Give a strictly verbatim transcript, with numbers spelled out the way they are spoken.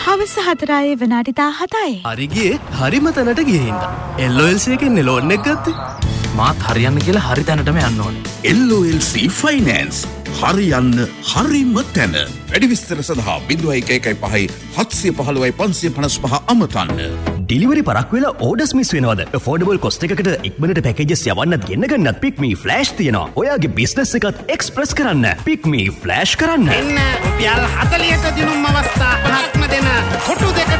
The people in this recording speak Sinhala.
හවස හතරයි විනාඩි දාහතයි. හරි ගියේ හරිම තැනට ගියේ හින්දා. එල් ඔ එල් සී එකෙන් ලෝන් එක ගත්තේ. මාත් හරියන්න කියලා හරි තැනටම යන්න ඕනේ. එල් ඔ එල් සී ෆයිනෑන්ස් හරියන්න හරිම තැන. වැඩි විස්තර සඳහා බිංදුවයි එක එකයි පහයි හත්සිය පහළොවයි පන්සිය පනස් පහ අමතන්න. ඩිලිවරි පරක් වෙලා ඕඩර්ස් මිස් වෙනවද? අෆෝඩබල් කොස්ට් එකකට ඉක්මනට පැකේජස් යවන්නත් ගෙන්න ගන්නත් පික්මී ෆ්ලෑෂ් තියෙනවා. ඔයාගේ බිස්නස් එකත් එක්ස්ප්‍රස් කරන්න පික්මී ෆ්ලෑෂ් කරන්න. එන්න රුපියල් හතලිහක දිනුම් අවස්ථා පහක්ම දෙන කොටු දෙක